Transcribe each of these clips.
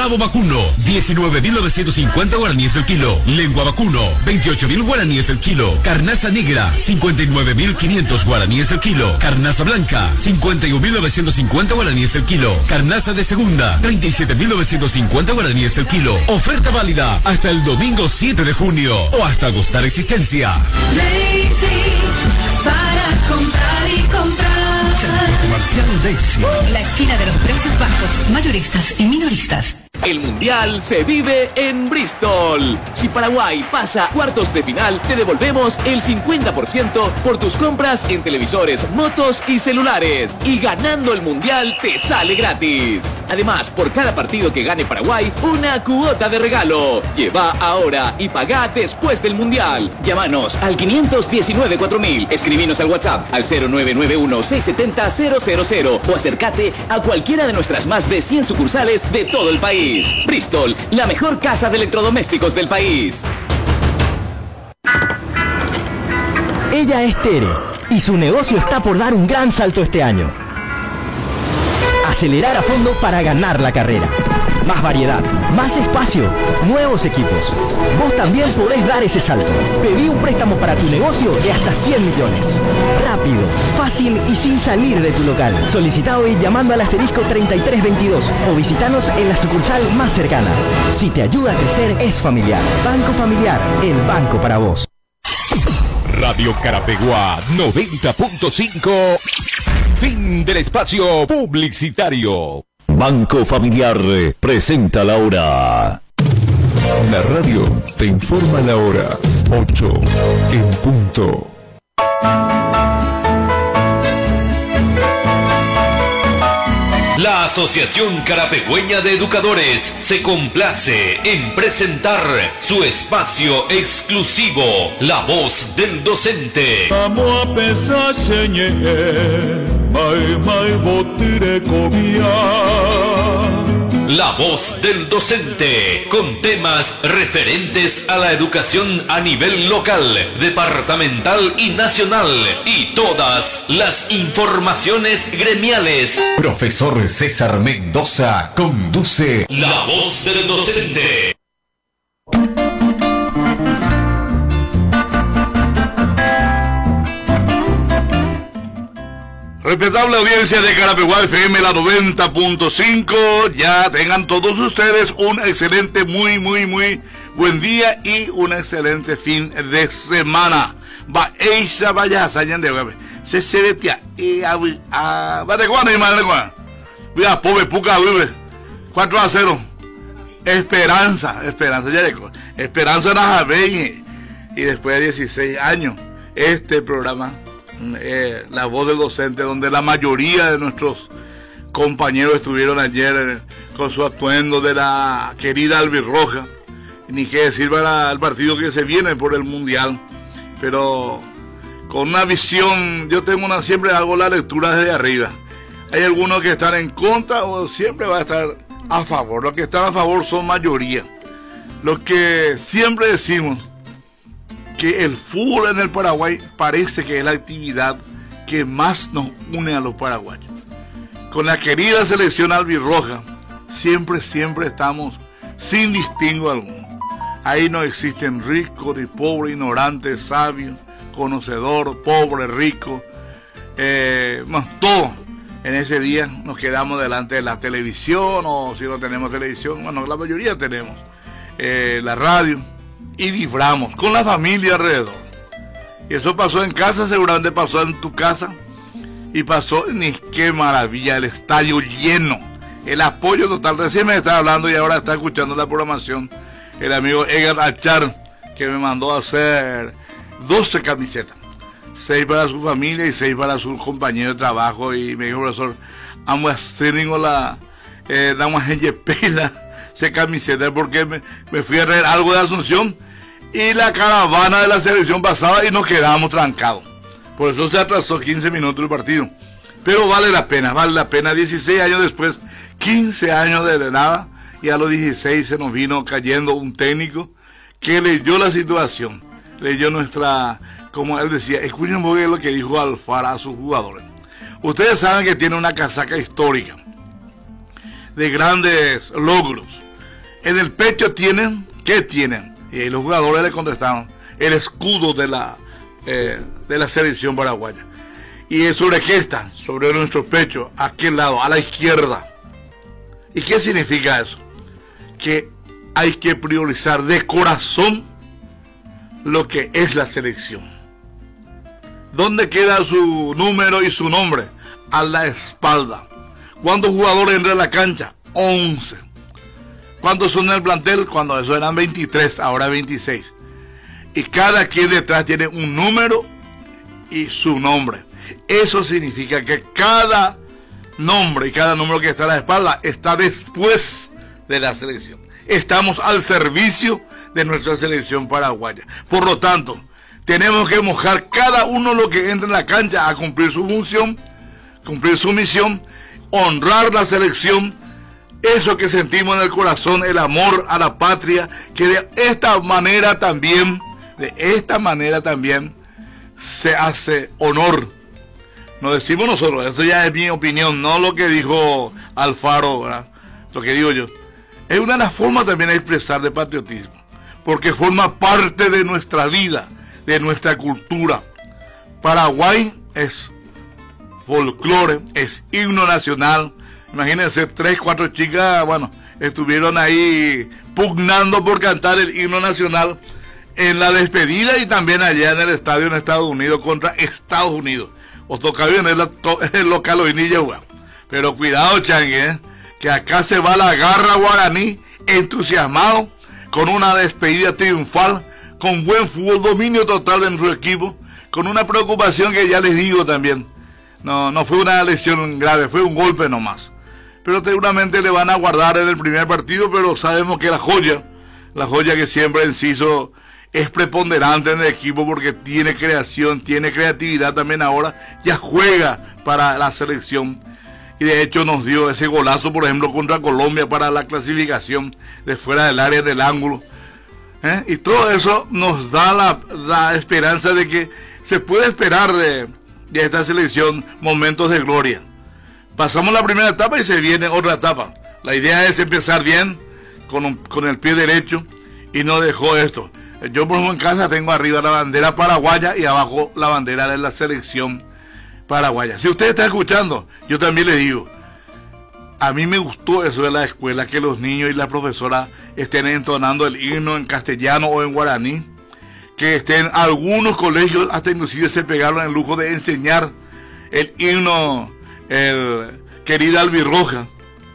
Rabo vacuno, 19.950 guaraníes el kilo. Lengua vacuno, 28.000 guaraníes el kilo. Carnaza negra, 59.500 guaraníes el kilo. Carnaza blanca, 51.950 guaraníes el kilo. Carnaza de segunda, 37.950 guaraníes el kilo. Oferta válida hasta el domingo 7 de junio o hasta agotar existencia. Para comprar y comprar. Centro Comercial Daisy. La esquina de los precios bajos, mayoristas y minoristas. El Mundial se vive en Bristol. Si Paraguay pasa a cuartos de final, te devolvemos el 50% por tus compras en televisores, motos y celulares. Y ganando el Mundial te sale gratis. Además, por cada partido que gane Paraguay, una cuota de regalo. Lleva ahora y paga después del Mundial. Llámanos al 519-4000. Escribinos al WhatsApp al 0991-670-000 o acércate a cualquiera de nuestras más de 100 sucursales de todo el país. Bristol, la mejor casa de electrodomésticos del país. Ella es Tere y su negocio está por dar un gran salto este año. Acelerar a fondo para ganar la carrera. Más variedad, más espacio, nuevos equipos. Vos también podés dar ese salto. Pedí un préstamo para tu negocio de hasta 100 millones. Rápido, fácil y sin salir de tu local. Solicita hoy llamando al asterisco 3322 o visitanos en la sucursal más cercana. Si te ayuda a crecer, es familiar. Banco Familiar, el banco para vos. Radio Carapeguá 90.5. Fin del espacio publicitario. Banco Familiar presenta la hora. La radio te informa la hora. 8 en punto. La Asociación Carapegüeña de Educadores se complace en presentar su espacio exclusivo, La Voz del Docente. Vamos a pensar, señor, La Voz del Docente, con temas referentes a la educación a nivel local, departamental y nacional, y todas las informaciones gremiales. Profesor César Mendoza conduce La Voz del Docente. Respetable audiencia de Carapeguá FM, la 90.5, ya tengan todos ustedes un excelente, muy buen día y un excelente fin de semana. Va esa vaya sayan de web. Se vetia y va de guana y madre guana. Mira, pobre puca, 4-0. Esperanza ya de Esperanza Najabeñe. Y después de 16 años, este programa, La Voz del Docente, donde la mayoría de nuestros compañeros estuvieron ayer con su atuendo de la querida albirroja, ni qué decir para el partido que se viene por el Mundial, pero con una visión. Yo tengo siempre hago la lectura desde arriba. Hay algunos que están en contra o siempre va a estar a favor. Los que están a favor son mayoría. Lo que siempre decimos, que el fútbol en el Paraguay parece que es la actividad que más nos une a los paraguayos. Con la querida selección albirroja, siempre estamos sin distingo alguno. Ahí no existen ricos ni pobres, ignorantes, sabios, conocedor, pobre, rico, todo. En ese día nos quedamos delante de la televisión, o si no tenemos televisión, bueno, la mayoría tenemos la radio, y vibramos con la familia alrededor. Y eso pasó en casa, seguramente pasó en tu casa, y pasó, ni qué maravilla, el estadio lleno, el apoyo total. Recién me estaba hablando y ahora está escuchando la programación el amigo Edgar Achar, que me mandó a hacer 12 camisetas, 6 para su familia y 6 para sus compañeros de trabajo, y me dijo: profesor, vamos a hacer damos a pela esa camiseta, porque me fui a traer algo de Asunción y la caravana de la selección pasaba y nos quedábamos trancados. Por eso se atrasó 15 minutos el partido. Pero vale la pena, 16 años después, 15 años de nada, y a los 16 se nos vino cayendo un técnico que leyó la situación, leyó nuestra, como él decía, escuchen un poco lo que dijo Alfaro a sus jugadores. Ustedes saben que tiene una casaca histórica de grandes logros, En el pecho tienen, ¿qué tienen? Y los jugadores le contestaron, el escudo de la selección paraguaya. ¿Y sobre qué está? Sobre nuestro pecho, ¿a qué lado? A la izquierda. ¿Y qué significa eso? Que hay que priorizar de corazón lo que es la selección. ¿Dónde queda su número y su nombre? A la espalda. ¿Cuántos jugadores entran a la cancha? 11. ¿Cuántos son en el plantel? Cuando eso eran 23, ahora 26. Y cada quien detrás tiene un número y su nombre. Eso significa que cada nombre y cada número que está a la espalda está después de la selección. Estamos al servicio de nuestra selección paraguaya. Por lo tanto, tenemos que mojar cada uno lo que entra en la cancha a cumplir su función, cumplir su misión, honrar la selección, eso que sentimos en el corazón, el amor a la patria, que de esta manera también se hace honor. No decimos nosotros, esto ya es mi opinión, no lo que dijo Alfaro, ¿verdad? Lo que digo yo. Es una de las formas también de expresar de patriotismo, porque forma parte de nuestra vida, de nuestra cultura. Paraguay es folclore, es himno nacional. Imagínense, 3, 4 chicas, bueno, estuvieron ahí pugnando por cantar el himno nacional en la despedida y también allá en el estadio en Estados Unidos contra Estados Unidos. Os toca bien el local Oinilla, pero cuidado, Changue, que acá se va la garra guaraní entusiasmado con una despedida triunfal, con buen fútbol, dominio total de nuestro equipo, con una preocupación que ya les digo también. No fue una lesión grave, fue un golpe nomás. Pero seguramente le van a guardar en el primer partido, pero sabemos que la joya que siempre Enciso es preponderante en el equipo porque tiene creación, tiene creatividad también ahora, ya juega para la selección. Y de hecho nos dio ese golazo, por ejemplo, contra Colombia para la clasificación de fuera del área del ángulo. Y todo eso nos da la esperanza de que se puede esperar de esta selección momentos de gloria. Pasamos la primera etapa y se viene otra etapa. La idea es empezar bien, con el pie derecho, y no dejó esto. Yo por ejemplo en casa tengo arriba la bandera paraguaya y abajo la bandera de la selección paraguaya. Si usted está escuchando, yo también le digo, a mí me gustó eso de la escuela, que los niños y las profesoras estén entonando el himno en castellano o en guaraní, que estén algunos colegios, hasta inclusive se pegaron el lujo de enseñar el himno, el querida albirroja,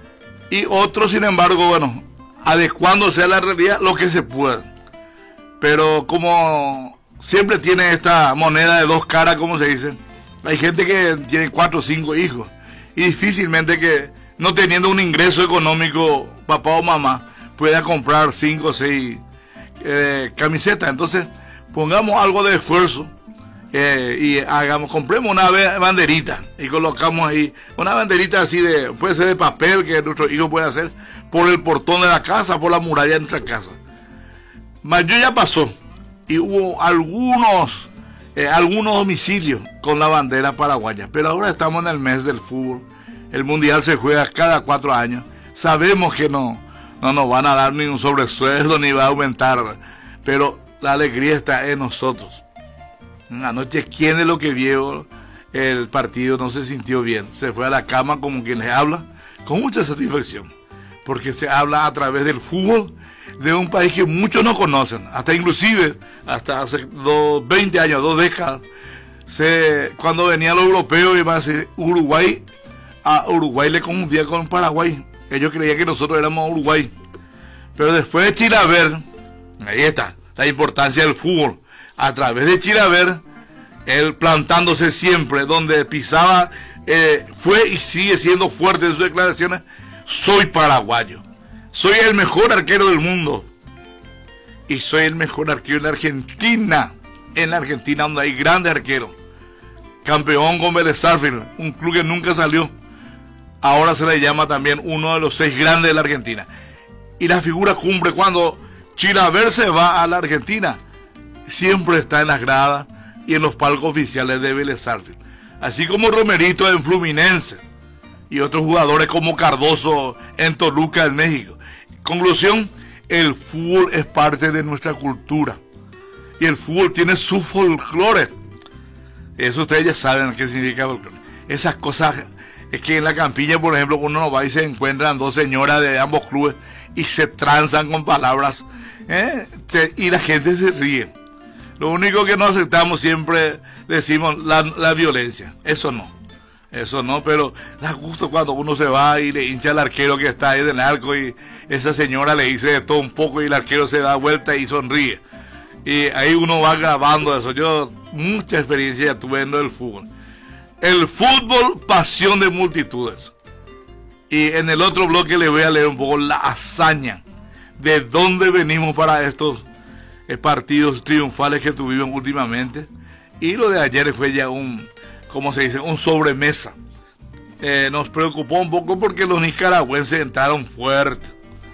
y otros sin embargo, bueno, adecuándose a la realidad lo que se pueda. Pero como siempre tiene esta moneda de dos caras, como se dice, hay gente que tiene 4 o 5 hijos y difícilmente que no teniendo un ingreso económico papá o mamá pueda comprar 5 o 6 camisetas. Entonces pongamos algo de esfuerzo y compremos una banderita y colocamos ahí una banderita así puede ser de papel que nuestro hijo puede hacer por el portón de la casa, por la muralla de nuestra casa. Mayo ya pasó y hubo algunos domicilios con la bandera paraguaya, pero ahora estamos en el mes del fútbol. El mundial se juega cada 4 años. Sabemos que no nos van a dar ni un sobresueldo ni va a aumentar, pero la alegría está en nosotros. Anoche, ¿quién de lo que vio el partido no se sintió bien? Se fue a la cama como quien les habla, con mucha satisfacción, porque se habla a través del fútbol de un país que muchos no conocen, hasta hace 20 años, 2 décadas, cuando venían los europeos y más Uruguay, a Uruguay le confundía con Paraguay, ellos creían que nosotros éramos Uruguay, pero después de Chilaver, ahí está la importancia del fútbol, a través de Chilaver, él plantándose siempre, donde pisaba, fue y sigue siendo fuerte en sus declaraciones, soy paraguayo. Soy el mejor arquero del mundo. Y soy el mejor arquero en Argentina. En la Argentina donde hay grandes arqueros. Campeón con Vélez Sarsfield, un club que nunca salió. Ahora se le llama también uno de los 6 grandes de la Argentina. Y la figura cumbre cuando Chilaver se va a la Argentina. Siempre está en las gradas y en los palcos oficiales de Vélez Sarsfield. Así como Romerito en Fluminense. Y otros jugadores como Cardoso en Toluca, en México. Conclusión, el fútbol es parte de nuestra cultura. Y el fútbol tiene su folclore. Eso ustedes ya saben qué significa folclore. Esas cosas, es que en la Campiña, por ejemplo, uno no va y se encuentran dos señoras de ambos clubes y se transan con palabras, y la gente se ríe. Lo único que no aceptamos siempre, decimos, la violencia. Eso no, pero da gusto cuando uno se va y le hincha al arquero que está ahí del arco y esa señora le dice de todo un poco y el arquero se da vuelta y sonríe. Y ahí uno va grabando eso. Yo mucha experiencia tuve en el fútbol. El fútbol, pasión de multitudes. Y en el otro bloque le voy a leer un poco la hazaña. De dónde venimos para estos partidos triunfales que tuvimos últimamente. Y lo de ayer fue ya un sobremesa. Nos preocupó un poco porque los nicaragüenses entraron fuerte.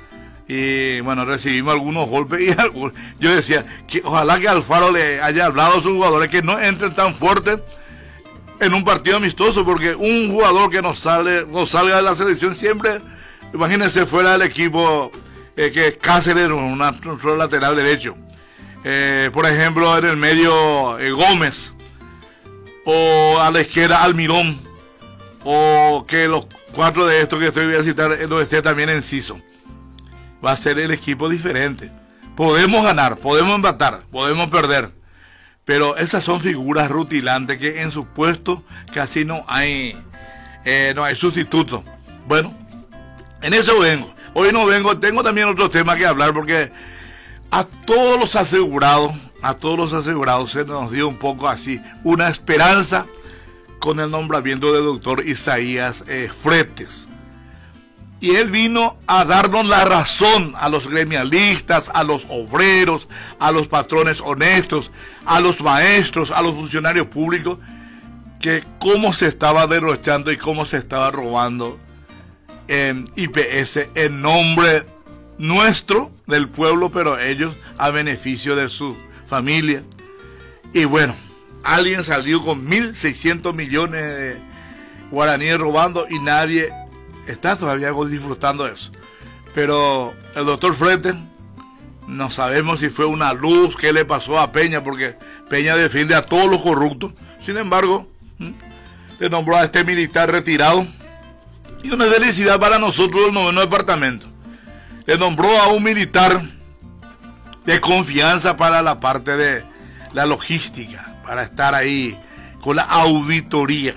Y bueno, recibimos algunos golpes y yo decía que ojalá que Alfaro le haya hablado a sus jugadores que no entren tan fuerte en un partido amistoso, porque un jugador que no salga de la selección siempre, imagínense fuera del equipo, que Cáceres, un lateral derecho, por ejemplo en el medio Gómez, o a la izquierda Almirón, o que los cuatro de estos que estoy a citar lo esté también Enciso. Va a ser el equipo diferente. Podemos ganar, podemos empatar, podemos perder, pero esas son figuras rutilantes que en su puesto casi no hay sustituto. Bueno, en eso vengo. Hoy no vengo, tengo también otro tema que hablar, porque a todos los asegurados se nos dio un poco así una esperanza con el nombramiento del doctor Isaías Fretes. Y él vino a darnos la razón a los gremialistas, a los obreros, a los patrones honestos, a los maestros, a los funcionarios públicos, que cómo se estaba derrochando y cómo se estaba robando en IPS en nombre nuestro, del pueblo, pero ellos a beneficio de su familia. Y bueno, alguien salió con 1.600 millones de guaraníes robando y nadie está todavía disfrutando de eso. Pero el doctor Fretes, no sabemos si fue una luz que le pasó a Peña, porque Peña defiende a todos los corruptos. Sin embargo, le nombró a este militar retirado, y una felicidad para nosotros del 9º departamento. Le nombró a un militar de confianza para la parte de la logística, para estar ahí con la auditoría.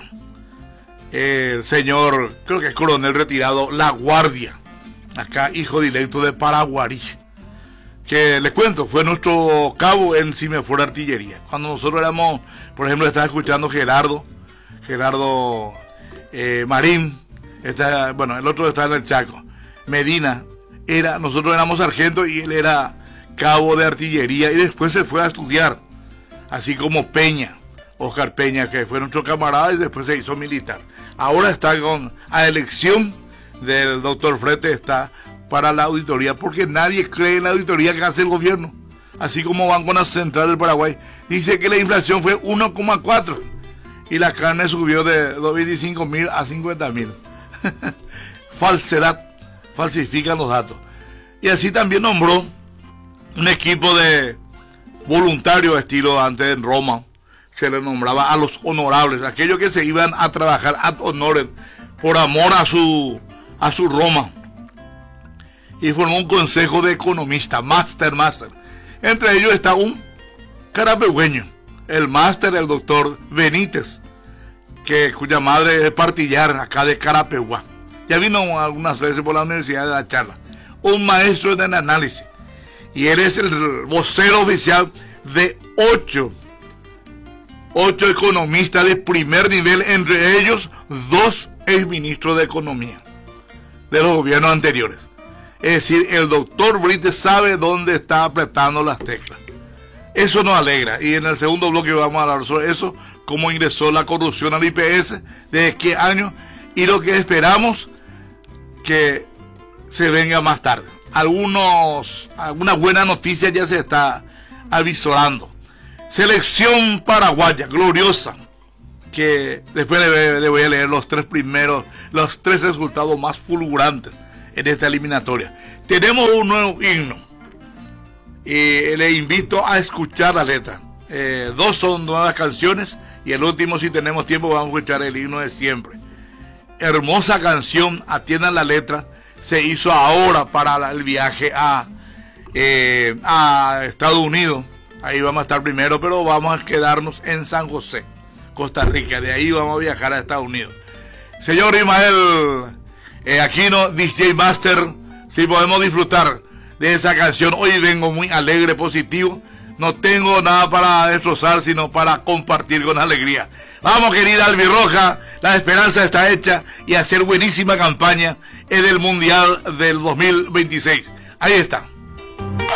El señor, creo que es coronel retirado, La Guardia, acá hijo directo de Paraguarí, que les cuento, fue nuestro cabo en Cimefor Artillería. Cuando nosotros éramos, por ejemplo, estaba escuchando Gerardo Marín, bueno, el otro está en el Chaco, Medina, nosotros éramos sargento y él era cabo de artillería, y después se fue a estudiar, así como Peña, Oscar Peña, que fue nuestro camarada y después se hizo militar. Ahora está a elección del doctor Fretes, está para la auditoría, porque nadie cree en la auditoría que hace el gobierno. Así como Banco Central del Paraguay dice que la inflación fue 1,4 y la carne subió de 25.000 a 50.000. Falsedad, falsifican los datos. Y así también nombró un equipo de voluntarios, estilo antes en Roma se le nombraba a los honorables, aquellos que se iban a trabajar ad honorem, por amor a su Roma. Y formó un consejo de economistas, máster. Entre ellos está un carapegüeño, el máster, el doctor Benítez, cuya madre es partillar acá de Carapeguá. Ya vino algunas veces por la universidad de la charla. Un maestro en el análisis. Y él es el vocero oficial de 8 economistas de primer nivel, entre ellos 2 exministros de Economía de los gobiernos anteriores. Es decir, el doctor Brites sabe dónde está apretando las teclas. Eso nos alegra. Y en el segundo bloque vamos a hablar sobre eso, cómo ingresó la corrupción al IPS, desde qué año, y lo que esperamos que se venga más tarde. Alguna buena noticia ya se está avisorando. Selección paraguaya, gloriosa, que después le voy a leer los 3 resultados más fulgurantes. en esta eliminatoria. Tenemos un nuevo himno. Le invito a escuchar la letra. 2 son nuevas canciones y el último, si tenemos tiempo, vamos a escuchar el himno de siempre. Hermosa canción, atiendan la letra. Se hizo ahora para el viaje a Estados Unidos. Ahí vamos a estar primero, pero vamos a quedarnos en San José, Costa Rica. De ahí vamos a viajar a Estados Unidos. Señor Ismael Aquino, DJ Master, si podemos disfrutar de esa canción. Hoy vengo muy alegre, positivo. No tengo nada para destrozar, sino para compartir con alegría. Vamos, querida albirroja, la esperanza está hecha y hacer buenísima campaña en el Mundial del 2026. Ahí está.